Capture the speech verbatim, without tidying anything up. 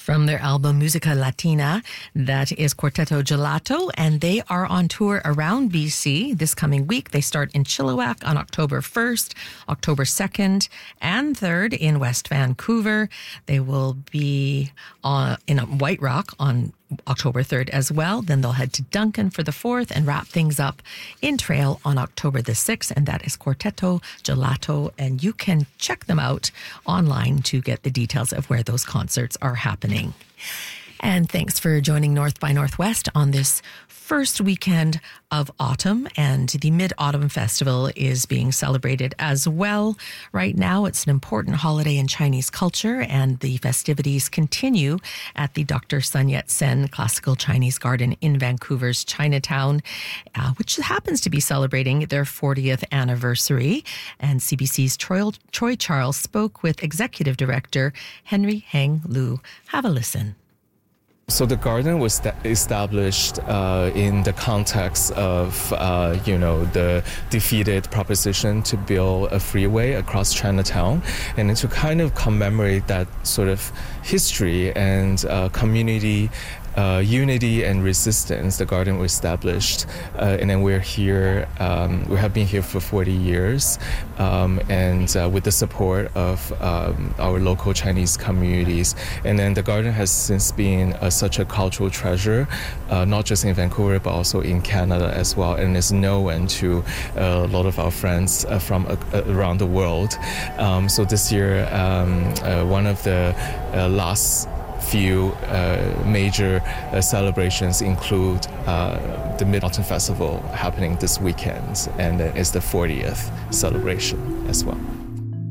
From their album Musica Latina, that is Quarteto Gelato, and they are on tour around B C this coming week. They start in Chilliwack on October first, October second, and third in West Vancouver. They will be on, in White Rock on October third as well. Then they'll head to Duncan for the fourth and wrap things up in Trail on October the sixth, and that is Quarteto Gelato, and you can check them out online to get the details of where those concerts are happening. And thanks for joining North by Northwest on this first weekend of autumn, and the Mid-Autumn Festival is being celebrated as well. Right now, it's an important holiday in Chinese culture, and the festivities continue at the Doctor Sun Yat-sen Classical Chinese Garden in Vancouver's Chinatown, uh, which happens to be celebrating their fortieth anniversary. And C B C's Troy, Troy Charles spoke with Executive Director Henry Heng Lu. Have a listen. So the garden was established uh, in the context of, uh, you know, the defeated proposition to build a freeway across Chinatown, and to kind of commemorate that sort of history and uh, community Uh, unity and resistance. The garden was established, uh, and then we're here. Um, we have been here for forty years, um, and uh, with the support of um, our local Chinese communities. And then the garden has since been uh, such a cultural treasure, uh, not just in Vancouver but also in Canada as well, and is known to uh, a lot of our friends uh, from uh, around the world. Um, so this year, um, uh, one of the uh, last few uh, major uh, celebrations include uh, the Mid-Autumn Festival happening this weekend, and uh, it's the fortieth celebration as well.